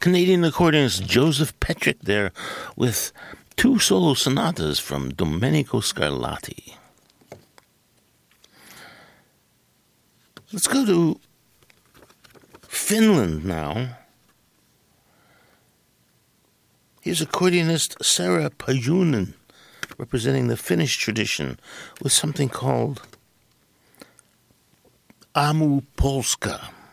Canadian accordionist Joseph Petrick there with two solo sonatas from Domenico Scarlatti. Let's go to Finland now. Here's accordionist Sarah Pajunen, representing the Finnish tradition, with something called Aamu Polska.